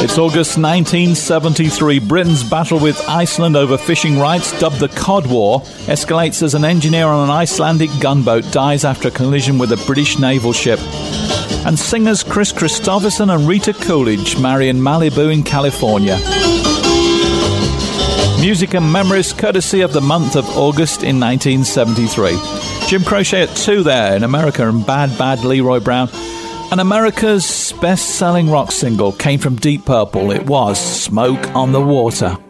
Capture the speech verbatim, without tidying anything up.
It's August nineteen seventy-three. Britain's battle with Iceland over fishing rights, dubbed the Cod War, escalates as an engineer on an Icelandic gunboat dies after a collision with a British naval ship. And singers Chris Christopherson and Rita Coolidge marry in Malibu in California. Music and memories courtesy of the month of August in nineteen seventy-three. Jim Croce at two there in America and Bad Bad Leroy Brown. And America's best-selling rock single came from Deep Purple. It was Smoke on the Water.